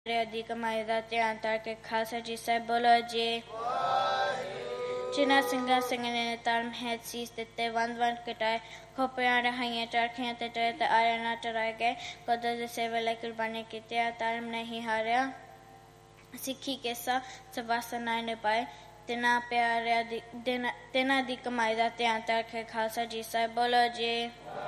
ਦੀ ਕਮਾਈ ਦਾ ਧਿਆਨ ਧਰ ਕੇ ਖਾਲਸਾ ਜੀ ਸਾਹਿਬ ਬੋਲੋ ਜੀ। ਜਿਨ੍ਹਾਂ ਸਿੰਘਾਂ ਸਿੰਘਾਂ ਨੇ ਧਰਮ ਹੈਤ ਸੀਸ ਦਿੱਤੇ, ਵੰਡ ਕਟਾਏ, ਖੋਪਰਿਆਂ ਰਹਾਈਆਂ, ਚਰਖੀਆਂ ਤੇ ਚੜੇ ਤੇ ਆਰਿਆਂ ਨਾਲ ਚਰਾਏ ਗਏ, ਕੁਦਰਤ ਦੀ ਸੇਵਾ ਲਈ ਕੁਰਬਾਨੀ ਕੀਤੀਆਂ, ਧਰਮ ਨਹੀਂ ਹਾਰਿਆ, ਸਿੱਖੀ ਕੇਸਾ ਸਬਾਸਾ ਨਾ ਨਿਭਾਏ, ਤਿੰਨਾਂ ਦੀ ਕਮਾਈ ਦਾ ਧਿਆਨ ਧਰ ਕੇ ਖਾਲਸਾ ਜੀ ਸਾਹਿਬ ਬੋਲੋ ਜੀ।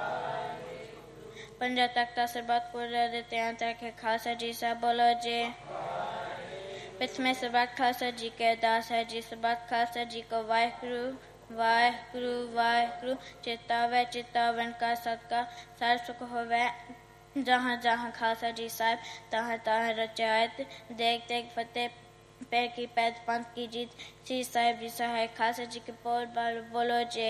ਪੰਜਾਂ ਤਖ਼ਤਾਂ ਸਰਬੱਤ ਪੁਰਜ਼ਾ ਦੇ ਧਿਆਨ ਧਰ ਕੇ ਖਾਲਸਾ ਜੀ ਸਾਹਿਬ ਬੋਲੋ ਜੀ। पिछमें सबक खालसा जी के दास है जी, सबक खालसा जी को वाहिगुरु वाहिगुरु वाहिगुरु, चितावन का सदका सार सुख होवे, जहाँ जहाँ खालसा जी साहब तहाँ तहाँ रचायत, देख देख फतेह पैर की पैद पंथ की जीत, श्री साहिब जी सहाय खालसा जी के बोलो जी।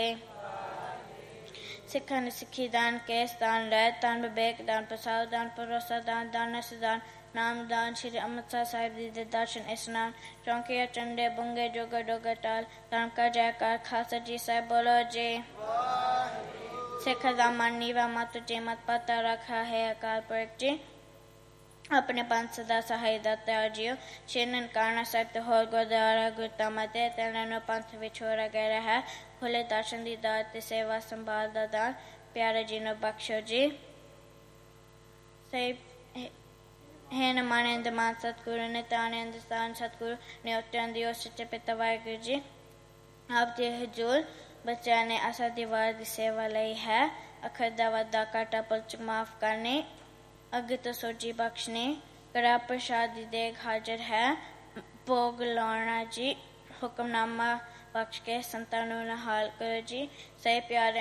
सिखा ने सिखी दान केस दान रैत दान विवेक दान प्रसाद दान भरोसा दान दानस दान नाम दान, श्री अमृतसर साहिब जी दे दर्शन स्नान, चौंकिया चंडे बुंगे जोगा डोगा टाल, धर्म का जयकार खालसा जी साहिब बोलो जी। सिख दा मन नीवा मत जी मत पता रखा है अकाल पुरख जी, अपने पंथ सदा सहाय दाता जियो, श्री ननकाना साहिब ते होर गुरुद्वारा गुरता मते तेना पंथ विछोड़ा गया है, खुले दर्शन दी दात ते सेवा संभाल दा दान, प्यारे जी नो बख्शो जी। साहिब है न मानंद मान सतगुरु ने तानंद स्थान सतगुरु ने उत्तरन दियो सच्चे पिता वाहिगुरु जी। आप जी हजूर बच्चा ने आशा दीवार की सेवा लई है, अखर दा वादा काटा पलच माफ करने, अग तो सोजी बख्शने, कड़ा प्रसाद दी देग हाजिर है, भोग लाना जी, हुक्मनामा बख्श के संतानों नहाल करो जी। सही प्यारे